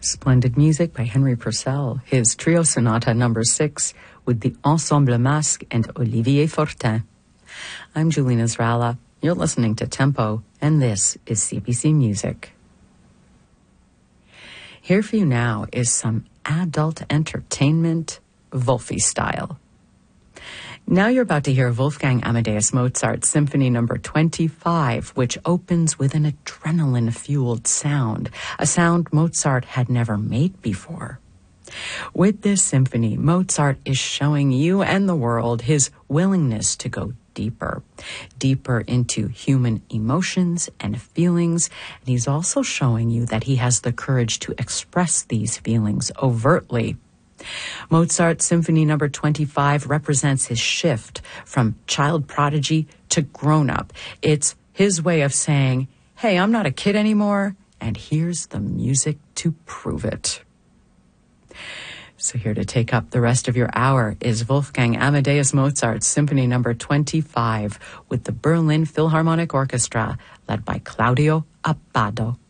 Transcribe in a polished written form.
Splendid music by Henry Purcell, his Trio Sonata No. 6 with the Ensemble Masque and Olivier Fortin. I'm Julina Zrala. You're listening to Tempo, and this is CBC Music. Here for you now is some adult entertainment, Wolfi style. Now you're about to hear Wolfgang Amadeus Mozart's Symphony No. 25, which opens with an adrenaline-fueled sound, a sound Mozart had never made before. With this symphony, Mozart is showing you and the world his willingness to go deeper into human emotions and feelings, and he's also showing you that he has the courage to express these feelings overtly. Mozart's Symphony No. 25 represents his shift from child prodigy to grown-up. It's his way of saying, hey, I'm not a kid anymore, and here's the music to prove it. So here to take up the rest of your hour is Wolfgang Amadeus Mozart's Symphony No. 25 with the Berlin Philharmonic Orchestra, led by Claudio Abbado.